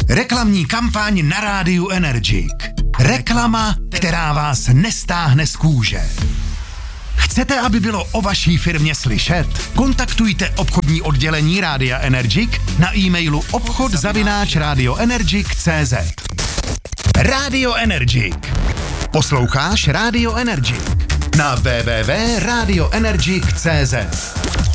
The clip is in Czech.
Reklamní kampaň na rádiu Energic. Reklama, která vás nestáhne z kůže. Chcete, aby bylo o vaší firmě slyšet? Kontaktujte obchodní oddělení Rádia Energic na e-mailu obchod@radioenergic.cz. Radio Energic. Posloucháš Radio Energic na www.radioenergic.cz.